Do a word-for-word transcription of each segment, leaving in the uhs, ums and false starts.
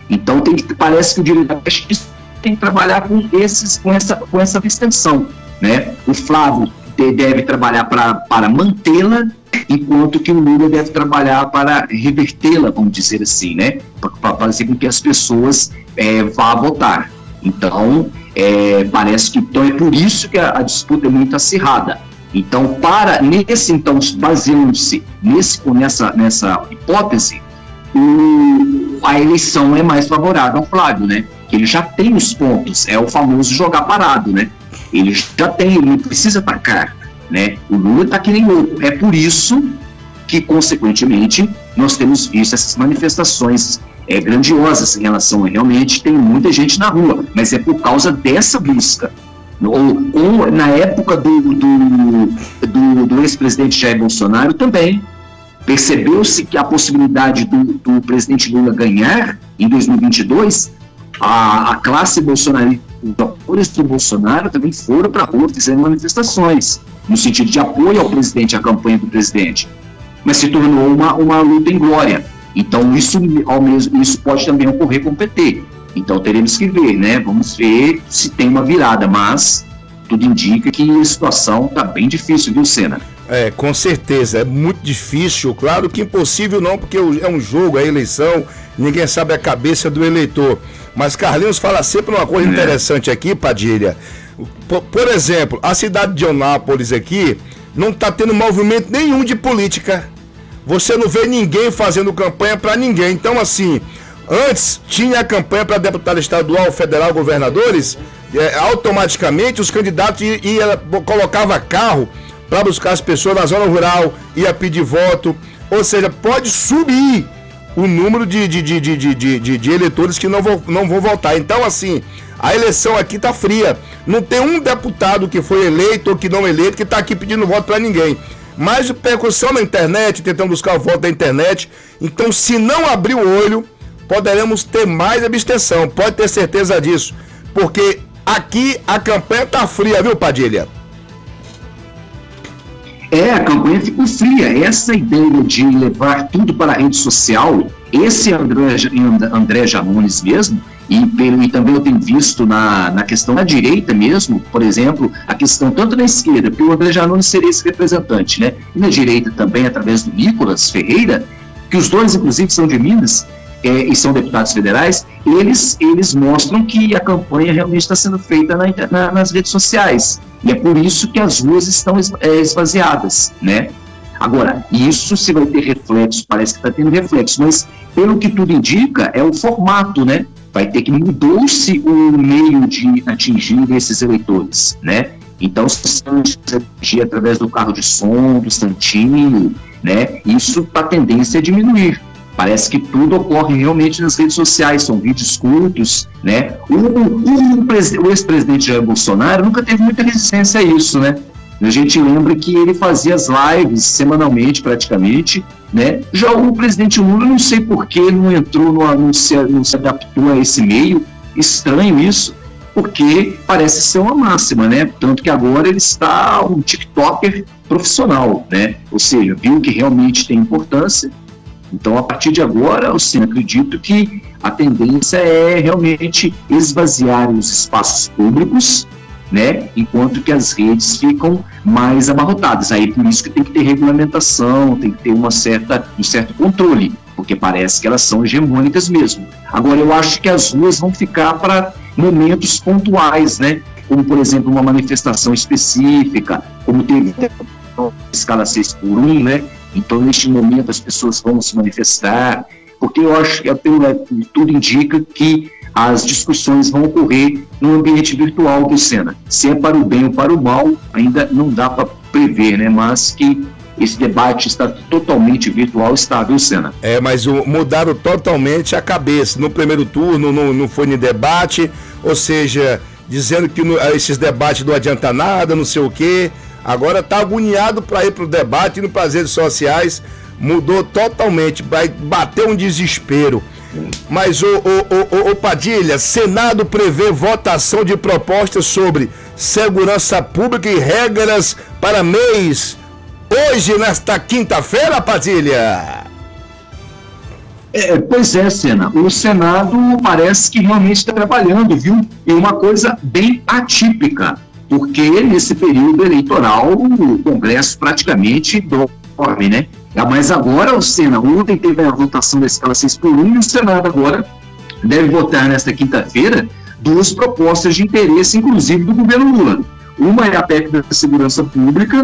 Então tem que, parece que o diretor tem que trabalhar com, esses, com, essa, com essa extensão, né? O Flávio deve trabalhar pra, para mantê-la, enquanto que o Lula deve trabalhar para revertê-la, vamos dizer assim, né? Para fazer com que as pessoas é, vá votar. Então, é, parece que então é por isso que a, a disputa é muito acirrada. Então, para nesse, então, baseando-se nesse, nessa, nessa hipótese, o, a eleição é mais favorável ao Flávio, né? Que ele já tem os pontos, é o famoso jogar parado, né? Ele já tem, ele não precisa atacar, né? O Lula está que nem louco. É por isso que, consequentemente, nós temos visto essas manifestações é, grandiosas em relação a realmente tem muita gente na rua, mas é por causa dessa busca. Ou, ou na época do, do, do, do ex-presidente Jair Bolsonaro também, percebeu-se que a possibilidade do, do presidente Lula ganhar em dois mil e vinte e dois, a, a classe bolsonarista, os apoios do Bolsonaro também foram para a rua, fizeram manifestações, no sentido de apoio ao presidente, à campanha do presidente. Mas se tornou uma, uma luta em glória. Então isso, ao mesmo, isso pode também ocorrer com o P T. Então teremos que ver, né? Vamos ver se tem uma virada, mas tudo indica que a situação está bem difícil, viu, Senna? É, com certeza, é muito difícil, claro que impossível não, porque é um jogo, é eleição, ninguém sabe a cabeça do eleitor. Mas Carlinhos fala sempre uma coisa é. interessante aqui, Padilha. Por, por exemplo, a cidade de Eunápolis aqui não está tendo movimento nenhum de política. Você não vê ninguém fazendo campanha para ninguém. Então, assim, antes tinha a campanha para deputado estadual, federal, governadores, é, automaticamente os candidatos ia, ia, colocava carro para buscar as pessoas na zona rural, ia pedir voto, ou seja, pode subir o número de, de, de, de, de, de, de eleitores que não vão, não vão votar. Então, assim, a eleição aqui tá fria. Não tem um deputado que foi eleito ou que não eleito que tá aqui pedindo voto para ninguém. Mais percussão na internet, tentando buscar o voto da internet. Então, se não abrir o olho, poderemos ter mais abstenção. Pode ter certeza disso. Porque aqui a campanha tá fria, viu, Padilha? É, a campanha ficou fria. Essa ideia de levar tudo para a rede social, esse André, André Janones mesmo, e, pelo, e também eu tenho visto na, na questão da direita mesmo, por exemplo, a questão tanto na esquerda, porque o André Janones seria esse representante, né? E na direita também, através do Nicolas Ferreira, que os dois, inclusive, são de Minas, é, e são deputados federais, eles, eles mostram que a campanha realmente está sendo feita na, na, nas redes sociais. E é por isso que as ruas estão esvaziadas, né? Agora, isso se vai ter reflexo, parece que está tendo reflexo, mas pelo que tudo indica, é o formato, né? Vai ter que mudou-se o meio de atingir esses eleitores, né? Então, se atingir através do carro de som, do santinho, né? Isso a tendência é diminuir. Parece que tudo ocorre realmente nas redes sociais, são vídeos curtos, né? O, o, o ex-presidente Jair Bolsonaro nunca teve muita resistência a isso, né? A gente lembra que ele fazia as lives semanalmente, praticamente, né? Já o presidente Lula, não sei por que não entrou, no, não, se, não se adaptou a esse meio, estranho isso, porque parece ser uma máxima, né? Tanto que agora ele está um TikToker profissional, né? Ou seja, viu que realmente tem importância. Então, a partir de agora, eu sim, acredito que a tendência é realmente esvaziar os espaços públicos, né, enquanto que as redes ficam mais abarrotadas. Aí, por isso que tem que ter regulamentação, tem que ter uma certa, um certo controle, porque parece que elas são hegemônicas mesmo. Agora, eu acho que as ruas vão ficar para momentos pontuais, né, como, por exemplo, uma manifestação específica, como teve escala seis por um, né? Então, neste momento, as pessoas vão se manifestar, porque eu acho que tudo indica que as discussões vão ocorrer no ambiente virtual do Senna. Se é para o bem ou para o mal, ainda não dá para prever, né? Mas que esse debate está totalmente virtual, está, viu, Senna? É, mas o, mudaram totalmente a cabeça. No primeiro turno não, não foi nem debate, ou seja, dizendo que no, esses debates não adianta nada, não sei o quê. Agora está agoniado para ir para o debate, indo para as redes sociais, mudou totalmente, vai bater um desespero. Mas, o, o, o, o Padilha, Senado prevê votação de propostas sobre segurança pública e regras para mês. Hoje, nesta quinta-feira, Padilha. É, pois é, Sena, o Senado parece que realmente está trabalhando, viu? E uma coisa bem atípica, porque nesse período eleitoral o Congresso praticamente dorme, né? Mas agora o Senado, ontem teve a votação da escala seis por um e o Senado agora deve votar nesta quinta-feira duas propostas de interesse, inclusive do governo Lula. Uma é a P E C da Segurança Pública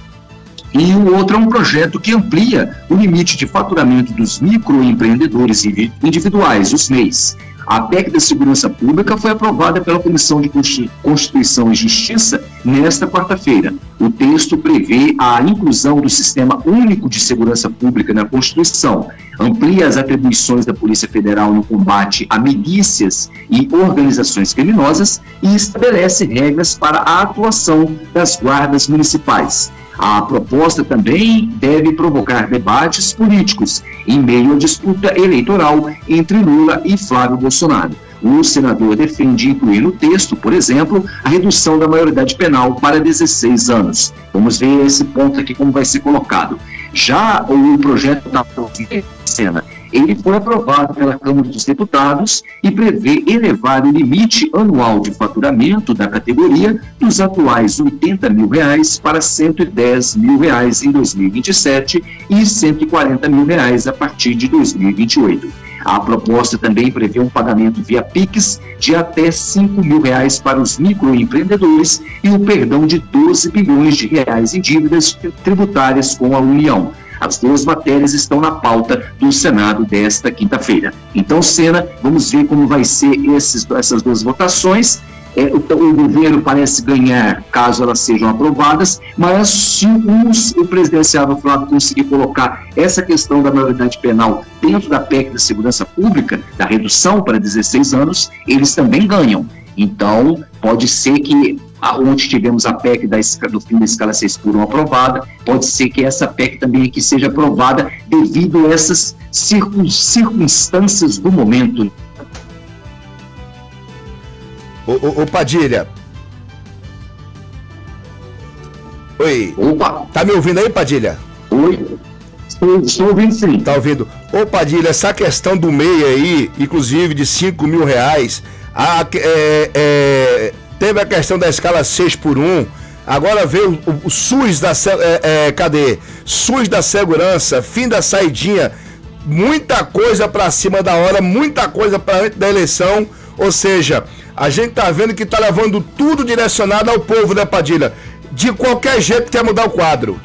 e o outro é um projeto que amplia o limite de faturamento dos microempreendedores individuais, os M E Is. A P E C da Segurança Pública foi aprovada pela Comissão de Constituição e Justiça nesta quarta-feira. O texto prevê a inclusão do Sistema Único de Segurança Pública na Constituição, amplia as atribuições da Polícia Federal no combate a milícias e organizações criminosas e estabelece regras para a atuação das guardas municipais. A proposta também deve provocar debates políticos em meio à disputa eleitoral entre Lula e Flávio Bolsonaro. O senador defende incluir no texto, por exemplo, a redução da maioridade penal para dezesseis anos. Vamos ver esse ponto aqui como vai ser colocado. Já o projeto da Sena, ele foi aprovado pela Câmara dos Deputados e prevê elevar o limite anual de faturamento da categoria dos atuais oitenta mil reais para cento e dez mil reais em dois mil e vinte e sete e cento e quarenta mil reais a partir de dois mil e vinte e oito. A proposta também prevê um pagamento via Pix de até cinco mil reais para os microempreendedores e o perdão de doze bilhões de reais em dívidas tributárias com a União. As duas matérias estão na pauta do Senado desta quinta-feira. Então, Sena, vamos ver como vai ser esses, essas duas votações. É, o, o governo parece ganhar caso elas sejam aprovadas, mas se os, o presidenciável Flávio conseguir colocar essa questão da maioridade penal dentro da P E C da Segurança Pública, da redução para dezesseis anos, eles também ganham. Então, pode ser que, onde tivemos a P E C da, do fim da escala seis por um aprovada, pode ser que essa P E C também aqui seja aprovada devido a essas circun, circunstâncias do momento. Ô, ô, ô Padilha. Oi. Opa. Tá me ouvindo aí, Padilha? Oi. Estou, estou ouvindo, sim. Tá ouvindo? Ô Padilha, essa questão do M E I aí, inclusive de cinco mil reais, a, é, é, teve a questão da escala seis por um, agora veio o, o SUS da é, é, cadê? SUS da segurança, fim da saidinha, muita coisa pra cima da hora, muita coisa pra antes da eleição, ou seja, a gente tá vendo que tá levando tudo direcionado ao povo, né, Padilha? De qualquer jeito quer mudar o quadro.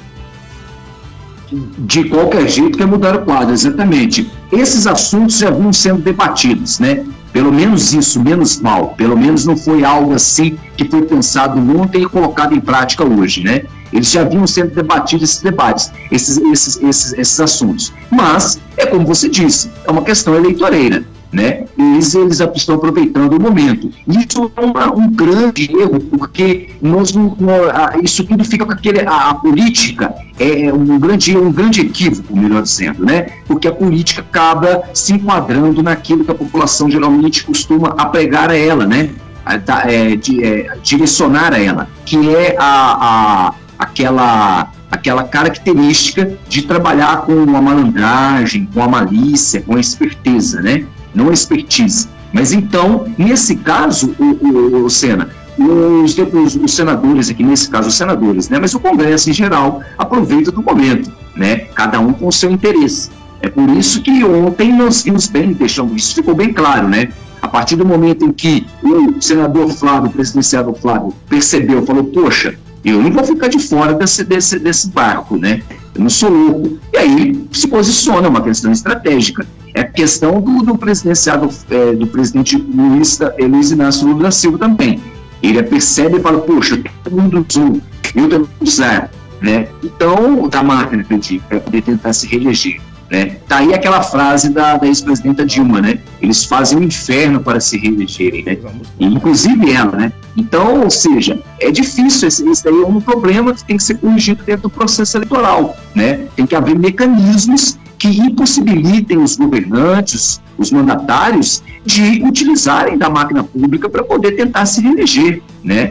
De qualquer jeito quer mudar o quadro, exatamente. Esses assuntos já vinham sendo debatidos, né? Pelo menos isso, menos mal. Pelo menos não foi algo assim que foi pensado ontem e colocado em prática hoje, né? Eles já vinham sendo debatidos esses debates, esses, esses, esses, esses assuntos. Mas, é como você disse, é uma questão eleitoreira, né? Eles, eles estão aproveitando o momento. Isso é uma, um grande erro, porque nós não, isso tudo fica com aquele. A, a política é um grande, um grande equívoco, melhor dizendo, né? Porque a política acaba se enquadrando naquilo que a população geralmente costuma apregar a ela, né? A, é, de, é, direcionar a ela, que é a, a, aquela. aquela característica de trabalhar com a malandragem, com a malícia, com a esperteza, né? Não a expertise. Mas então, nesse caso, o, o, o Sena, os, os, os senadores aqui, nesse caso os senadores, né? Mas o Congresso em geral aproveita do momento, né? Cada um com o seu interesse. É por isso que ontem nós vimos bem, deixando isso ficou bem claro, né? A partir do momento em que o senador Flávio, o presidenciável Flávio, percebeu, falou, poxa, eu não vou ficar de fora desse, desse, desse barco, né? Eu não sou louco. E aí se posiciona, é uma questão estratégica. É questão do, do presidenciável, é, do presidente Luiz, é, Luiz Inácio Lula da Silva também. Ele percebe e fala, poxa, todo mundo usou, eu também usar, né? Então, da máquina, para poder tentar se reeleger. Né? Tá aí aquela frase da, da ex-presidenta Dilma, né? Eles fazem um inferno para se reelegerem, né? E, inclusive ela, né? Então, ou seja, é difícil, esse, esse daí é um problema que tem que ser corrigido dentro do processo eleitoral, né? Tem que haver mecanismos que impossibilitem os governantes, os mandatários, de utilizarem da máquina pública para poder tentar se reeleger, né?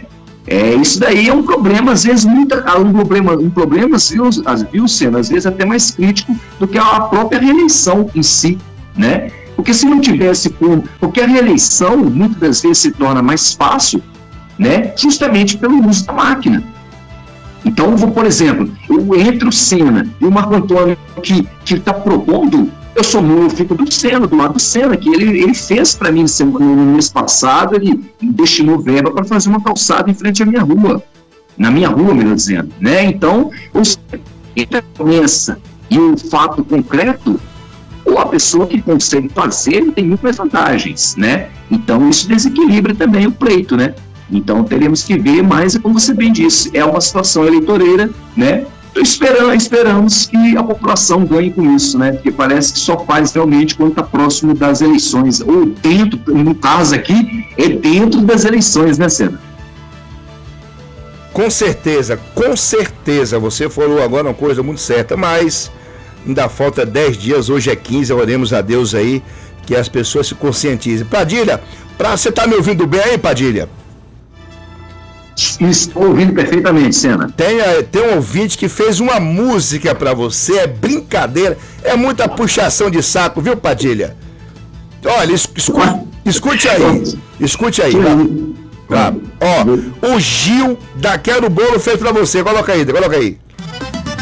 É, isso daí é um problema, às vezes, muito, um problema, um problema viu, viu, Senna, às vezes até mais crítico do que a própria reeleição em si, né? Porque se não tivesse como, porque a reeleição muitas das vezes se torna mais fácil, né? Justamente pelo uso da máquina. Então, vou, por exemplo, eu, entre o Senna e o Marco Antônio que está propondo, eu sou eu fico do Senna, do lado do Senna, que ele, ele fez para mim no mês passado, ele destinou verba para fazer uma calçada em frente à minha rua, na minha rua, melhor dizendo, né? Então, entre a promessa e o fato concreto, ou a pessoa que consegue fazer tem muito mais vantagens, né? Então, isso desequilibra também o pleito, né? Então, teremos que ver, mas, como você bem disse, é uma situação eleitoreira, né? Esperando, esperamos que a população ganhe com isso, né? Porque parece que só faz realmente quando está próximo das eleições, ou dentro, no caso aqui, é dentro das eleições, né, Senna? Com certeza, com certeza, você falou agora uma coisa muito certa, mas ainda falta dez dias, hoje é quinze, oremos a Deus aí, que as pessoas se conscientizem. Padilha, pra, você tá me ouvindo bem aí, Padilha? Estou ouvindo perfeitamente, Senna. Tem, tem um ouvinte que fez uma música pra você, é brincadeira, é muita puxação de saco, viu, Padilha? Olha, escute, escute aí, escute aí. Tá? Tá. Ó, o Gil da Quero Bolo fez pra você, coloca aí, coloca aí.